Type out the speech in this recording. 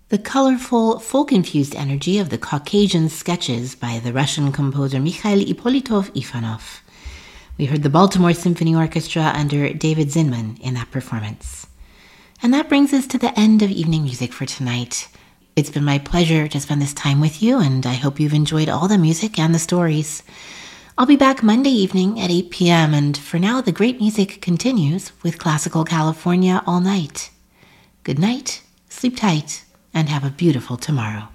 The colorful, folk-infused energy of the Caucasian sketches by the Russian composer Mikhail Ippolitov-Ivanov. We heard the Baltimore Symphony Orchestra under David Zinman in that performance. And that brings us to the end of evening music for tonight. It's been my pleasure to spend this time with you, and I hope you've enjoyed all the music and the stories. I'll be back Monday evening at 8 p.m., and for now, the great music continues with Classical California all night. Good night, sleep tight, and have a beautiful tomorrow.